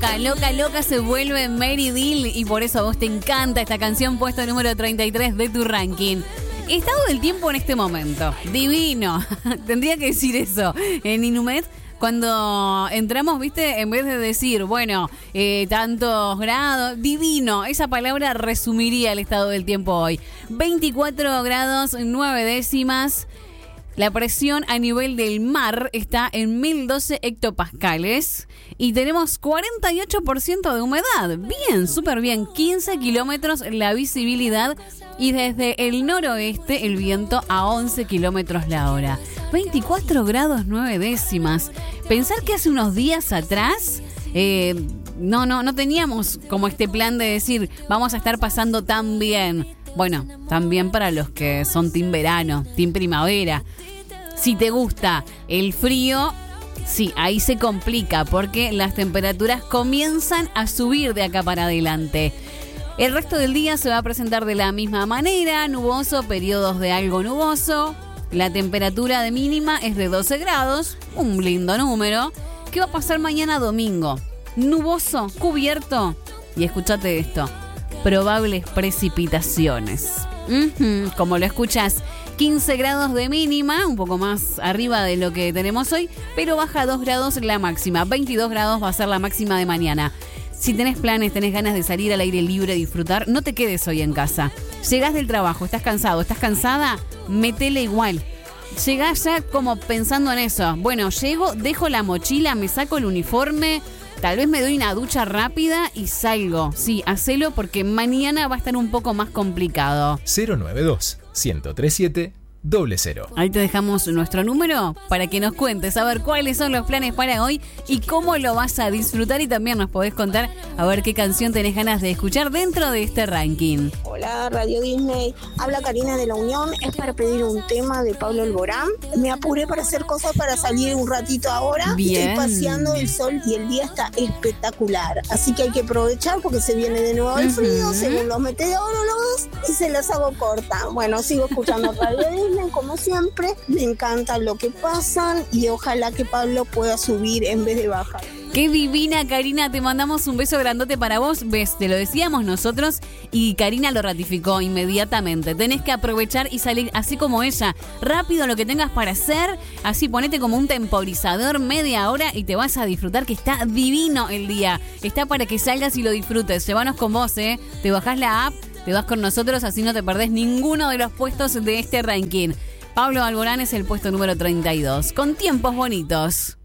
Loca, loca se vuelve Mary Deal y por eso a vos te encanta esta canción, puesto número 33 de tu ranking. Estado del tiempo en este momento, divino. Tendría que decir eso en Inumet. Cuando entramos, viste, en vez de decir, bueno, tantos grados, divino, esa palabra resumiría el estado del tiempo hoy. 24 grados, 9 décimas. La presión a nivel del mar está en 1012 hectopascales y tenemos 48% de humedad. Bien, súper bien. 15 kilómetros la visibilidad y desde el noroeste el viento a 11 kilómetros la hora. 24 grados 9 décimas. Pensar que hace unos días atrás no teníamos como este plan de decir vamos a estar pasando tan bien. Bueno, también para los que son team verano, team primavera. Si te gusta el frío, sí, ahí se complica porque las temperaturas comienzan a subir de acá para adelante. El resto del día se va a presentar de la misma manera, nuboso, periodos de algo nuboso. La temperatura de mínima es de 12 grados, un lindo número. ¿Qué va a pasar mañana domingo? Nuboso, cubierto. Y escúchate esto. Probables precipitaciones. Como lo escuchas, 15 grados de mínima, un poco más arriba de lo que tenemos hoy, pero baja 2 grados la máxima. 22 grados va a ser la máxima de mañana. Si tenés planes, tenés ganas de salir al aire libre, disfrutar, no te quedes hoy en casa. Llegás del trabajo, estás cansado, estás cansada, metele igual. Llegás ya como pensando en eso. Bueno, llego, dejo la mochila, me saco el uniforme. Tal vez me doy una ducha rápida y salgo. Sí, hacelo porque mañana va a estar un poco más complicado. 092-1037-00. Ahí te dejamos nuestro número para que nos cuentes a ver cuáles son los planes para hoy y cómo lo vas a disfrutar y también nos podés contar a ver qué canción tenés ganas de escuchar dentro de este ranking. Hola, Radio Disney. Habla Karina de La Unión. Es para pedir un tema de Pablo Alborán. Me apuré para hacer cosas para salir un ratito ahora. Bien. Estoy paseando el sol y el día está espectacular. Así que hay que aprovechar porque se viene de nuevo el frío, según los meteorólogos, y se las hago corta. Bueno, sigo escuchando Radio Disney como siempre. Me encanta lo que pasan y ojalá que Pablo pueda subir en vez de bajar. Qué divina, Karina, te mandamos un beso grandote para vos. Ves, te lo decíamos nosotros y Karina lo ratificó inmediatamente. Tenés que aprovechar y salir así como ella, rápido lo que tengas para hacer, así ponete como un temporizador media hora y te vas a disfrutar que está divino el día. Está para que salgas y lo disfrutes. Llévanos con vos, te bajás la app, te vas con nosotros, así no te perdés ninguno de los puestos de este ranking. Pablo Alborán es el puesto número 32, con tiempos bonitos.